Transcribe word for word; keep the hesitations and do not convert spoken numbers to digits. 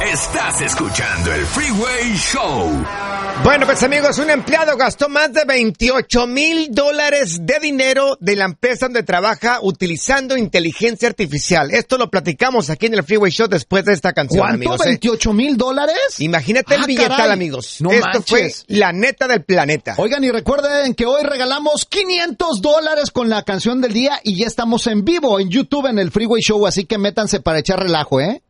Estás escuchando el Freeway Show. Bueno, pues amigos, un empleado gastó más de veintiocho mil dólares de dinero de la empresa donde trabaja utilizando inteligencia artificial. Esto lo platicamos aquí en el Freeway Show después de esta canción, ¿Cuánto? amigos. ¿eh? ¿veintiocho mil dólares? Imagínate el Ah, billetal, caray. amigos. No Esto manches. fue la neta del planeta. Oigan, y recuerden que hoy regalamos quinientos dólares con la canción del día y ya estamos en vivo en YouTube en el Freeway Show, así que métanse para echar relajo, ¿eh?